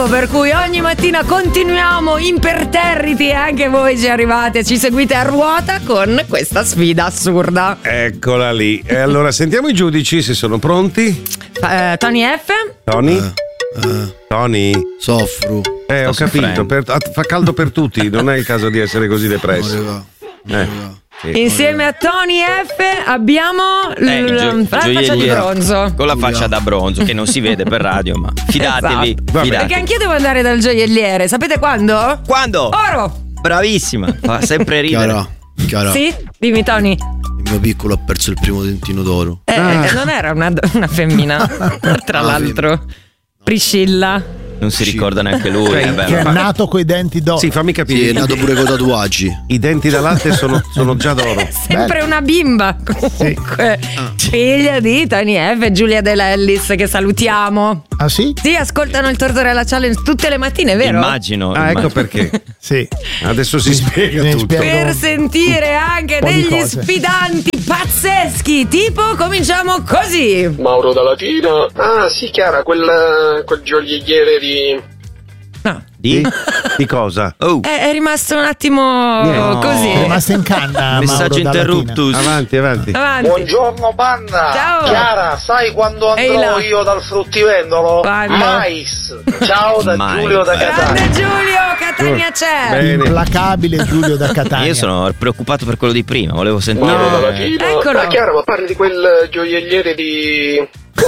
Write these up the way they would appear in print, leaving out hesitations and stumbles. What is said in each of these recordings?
Per cui ogni mattina continuiamo imperterriti e anche voi ci arrivate, ci seguite a ruota con questa sfida assurda. Eccola lì. E allora sentiamo i giudici se sono pronti. Tony F. Tony? Tony? Soffro. Ho capito, fa caldo per tutti, non è il caso di essere così depressi. Insieme a Tony F abbiamo la faccia di bronzo. Con la faccia da bronzo che non si vede per radio, ma fidatevi, esatto. Perché anch'io devo andare dal gioielliere. Sapete quando? Quando? Oro. Bravissima, fa sempre ridere. Chiara. Sì? Dimmi Tony. Il mio piccolo ha perso il primo dentino d'oro. Non era una femmina, tra l'altro. Priscilla. Non si ricorda neanche lui. Che è nato coi denti d'oro. Sì, fammi capire. Sì, è nato pure con tatuaggi. I denti da latte sono già d'oro. Sempre bello. Una bimba comunque. Figlia di Tony F e Giulia Dell'Ellis, che salutiamo. Ah sì? Sì, ascoltano il Tortorella Challenge tutte le mattine, vero? Immagino. Ecco perché. Sì. Adesso si spiega tutto. Per sentire anche degli sfidanti pazzeschi. Tipo, cominciamo così. Mauro da Latina. Ah sì, Chiara, quel gioielliere di... No. Di cosa? È rimasto un attimo così. È rimasto in canna. Messaggio interruptus. Avanti. Buongiorno banda. Ciao. Chiara, sai quando andrò io dal fruttivendolo? Mais. Ciao da Giulio da Catania. Grande Giulio, Catania c'è. Bene. Implacabile Giulio da Catania. Io sono preoccupato per quello di prima, volevo sentire. Eccolo. Ah, Chiara, ma parli di quel gioielliere di...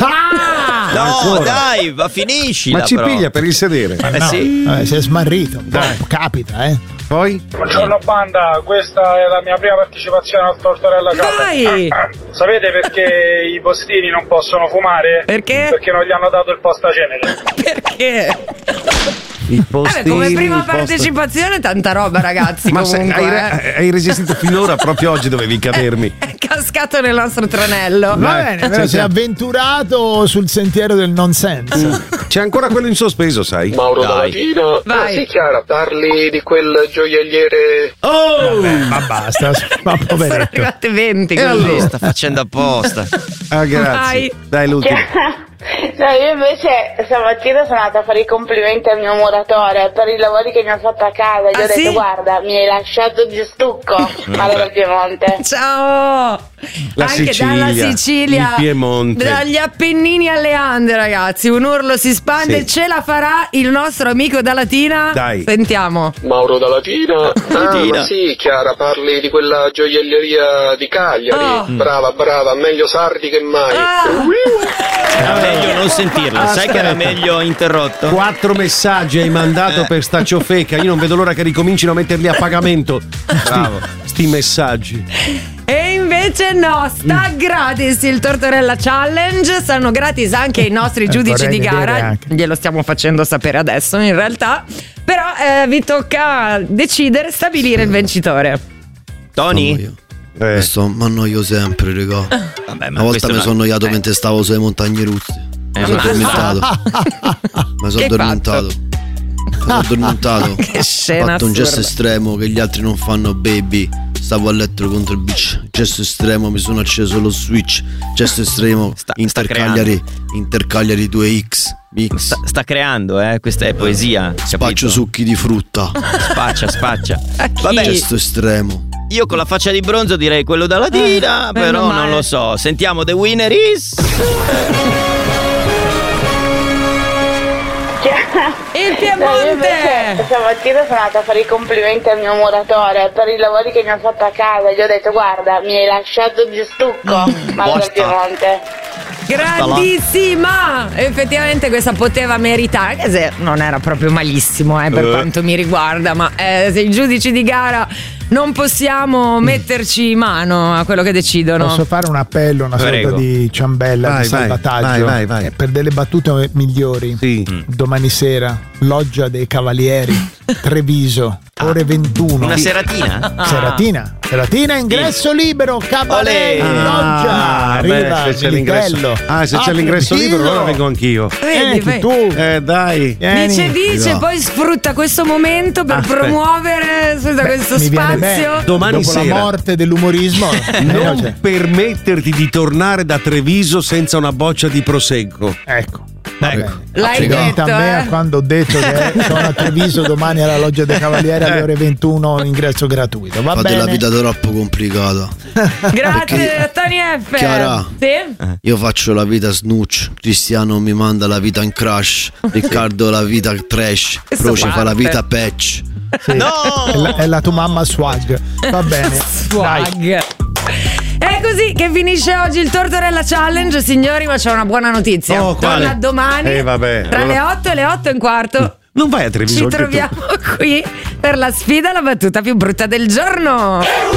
No, dai, finiscila. Ma ci però. piglia per il sedere. Sì. Si è smarrito. Capita, Poi? Buongiorno banda, questa è la mia prima partecipazione al Tortorella Dai! Sapete perché i postini non possono fumare? Perché? Perché non gli hanno dato il postacenere. Perché? I postini, come prima partecipazione tanta roba, ragazzi. Ma comunque, hai resistito finora, proprio oggi dovevi cadermi. È cascato nel nostro tranello. Va bene, però si è avventurato sul sentiero del nonsense. C'è ancora quello in sospeso, sai? Mauro da Latina. Ah sì, Chiara, parli di quel gioielliere... Ma basta, ma Sono poveretto. arrivate 20 così. Allora, sta facendo apposta. Ah, grazie. Dai, l'ultimo. No, io invece stamattina sono andata a fare i complimenti al mio muratore per i lavori che mi ha fatto a casa. Gli ho detto: guarda, mi hai lasciato di stucco. Male dal Piemonte. Ciao. La Anche Sicilia, dalla Sicilia, il Piemonte, dagli Appennini alle Ande, ragazzi. Un urlo si spande. Sì. Ce la farà il nostro amico da Latina. Dai. Sentiamo. Mauro da Latina. Ma sì, Chiara, parli di quella gioielleria di Cagliari. Brava, meglio sardi che mai. Era meglio non sentirla. Sai che era meglio interrotto? 4 messaggi hai mandato per sta ciofeca. Io non vedo l'ora che ricomincino a metterli a pagamento. Bravo. Sti messaggi. E invece no, sta gratis il Tortorella Challenge. Stanno gratis anche i nostri giudici di gara. Glielo stiamo facendo sapere adesso in realtà. Però vi tocca decidere, stabilire il vincitore. Tony? Questo mi annoio sempre, regà. Vabbè, una volta mi sono annoiato mentre stavo sulle montagne russe. Mi sono addormentato. Che scena ho fatto un gesto assurda. estremo che gli altri non fanno, baby. Stavo a letto contro il beach. Gesto estremo, mi sono acceso lo switch. Gesto estremo, Intercagliari 2X. Sta creando, questa è poesia. Spaccio succhi di frutta. Spaccia. Vabbè, gesto estremo. Io con la faccia di bronzo direi quello da Latina, però non lo so. Sentiamo, the winner is... Il Piemonte! Stamattina sono andata a fare i complimenti al mio muratore per i lavori che mi ha fatto a casa. Gli ho detto: guarda, mi hai lasciato di stucco. Male dal Piemonte. Grandissima! Effettivamente questa poteva meritare, anche se non era proprio malissimo per quanto mi riguarda, ma se i giudici di gara non possiamo metterci mano a quello che decidono. Posso fare un appello, una sorta di ciambella, di salvataggio? Vai. Per delle battute migliori. Domani sera, Loggia dei Cavalieri, Treviso, ore 21. Una seratina? Seratina, ingresso libero, Cavalieri, Loggia. Arriva se c'è l'ingresso. Se c'è l'ingresso libero, allora vengo anch'io. Vedi, tu. Dai. Dice, poi sfrutta questo momento per promuovere questo spazio. Domani dopo sera, la morte dell'umorismo, non permetterti di tornare da Treviso senza una boccia di prosecco. Ecco. L'hai detto, a me quando ho detto che sono a Treviso domani alla Loggia dei Cavalieri alle ore 21, ingresso gratuito. Va Fate bene? la vita troppo complicata. Grazie Tony F. Chiara, sì? Io faccio la vita snooch, Cristiano mi manda la vita in crash, Riccardo la vita trash, Croce fa la vita patch. Sì. No! È la tua mamma swag. Va bene. Swag. Dai. È così che finisce oggi il Tortorella Challenge, signori, ma c'è una buona notizia. Torna domani tra le 8 e le 8:15. Non vai a Treviso. Ci troviamo qui per la sfida alla battuta più brutta del giorno.